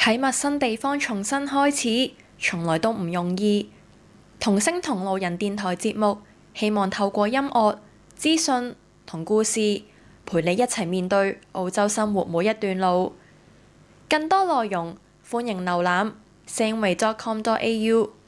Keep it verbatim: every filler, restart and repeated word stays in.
喺陌生地方重新開始，從來都唔容易。同聲同路人電台節目，希望透過音樂、資訊同故事，陪你一齊面對澳洲生活每一段路。更多內容，歡迎瀏覽 sangway dot com dot a u。